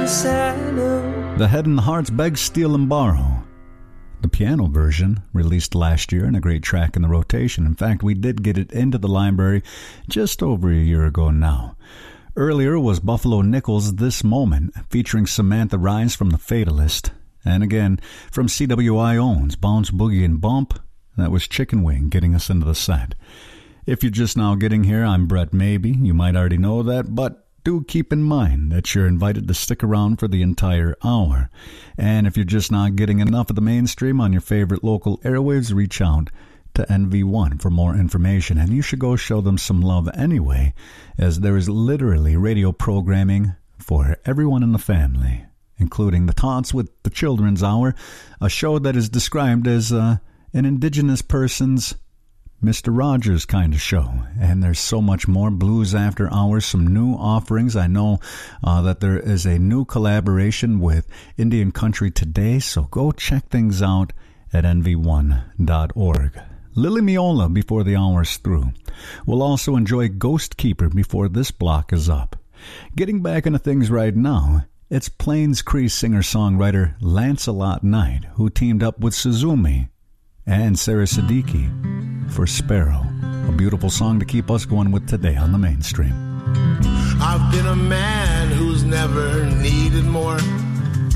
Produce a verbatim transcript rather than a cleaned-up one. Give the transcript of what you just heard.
The Head and the Hearts Beg, Steal and Borrow. The piano version, released last year and a great track in the rotation. In fact, we did get it into the library just over a year ago now. Earlier was Buffalo Nichols' This Moment, featuring Samantha Rise from The Fatalist. And again, from C W I Owens, Bounce, Boogie, and Bump, that was Chicken Wing getting us into the set. If you're just now getting here, I'm Brett Maybe. You might already know that, but do keep in mind that you're invited to stick around for the entire hour. And if you're just not getting enough of the mainstream on your favorite local airwaves, reach out to N V one for more information. And you should go show them some love anyway, as there is literally radio programming for everyone in the family, including the Tots with the Children's Hour, a show that is described as uh, an indigenous person's Mister Rogers kind of show. And there's so much more. Blues After Hours, some new offerings. I know uh, that there is a new collaboration with Indian Country Today, so go check things out at N V one dot org. Lily Miola before the hour's through. We'll also enjoy Ghost Keeper before this block is up. Getting back into things right now, it's Plains Cree singer-songwriter Lancelot Knight, who teamed up with Suzumi and Sarah Siddiqui for Sparrow, a beautiful song to keep us going with today on the mainstream. I've been a man who's never needed more.